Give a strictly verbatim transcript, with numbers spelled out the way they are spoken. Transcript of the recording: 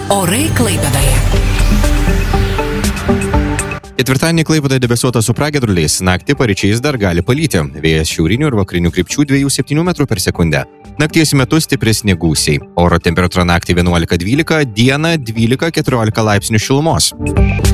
Orai Klaipėdoje. Ketvirtadienį Klaipėdoje debesuota su pragiedruliais, naktį paryčiais dar gali palyti. Vėjas šiaurinių ir vakarinių krypčių dviejų ir septynių metrų per sekundę. Nakties metu stipresni gūsiai. Oro temperatūra naktį vienuolika dvylika, dieną dvylika keturiolika laipsnių šilumos.